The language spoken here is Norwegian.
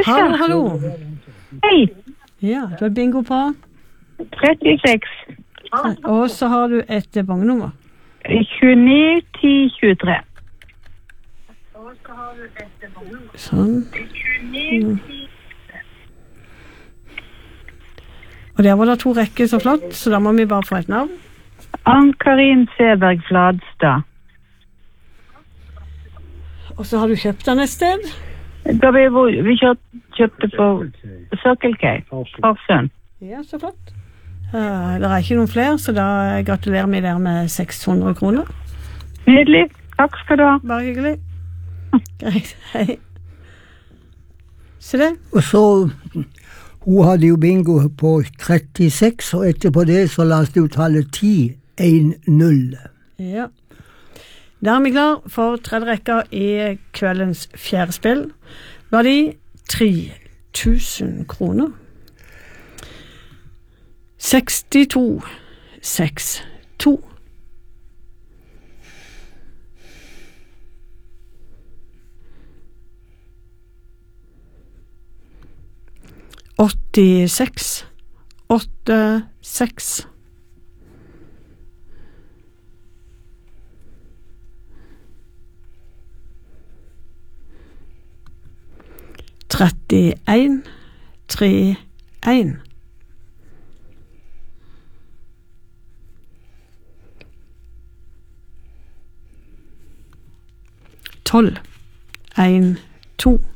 Hallo, hallo. Hei. Ja, du har bingo på. 36. Og så har du et bongenummer. 29 10 23. Sånn. Og der var det 2 rekker så flott, så da må vi bare få et navn. Ann-Karin Seberg Fladstad. Og så har du kjøpt den et sted. Da vi kjøpte på Circle K, Farsund. Ja, så flott. Det er ikke noen flere, så da gratulerer vi der med 600 kroner. Nydelig. Takk skal du ha. Bare hyggelig. Greit, hei. Se det. Og så, hun hadde jo bingo på 36, og etterpå det så lastet hun tallet 10, 1, 0. Ja. Da er vi klar for tredje rekka i kveldens fjerde spill. Verdi 3000 kroner. 62, 6, 2. Åttiseks, 8, 6. 31, 3, 1. 12, 1, 2.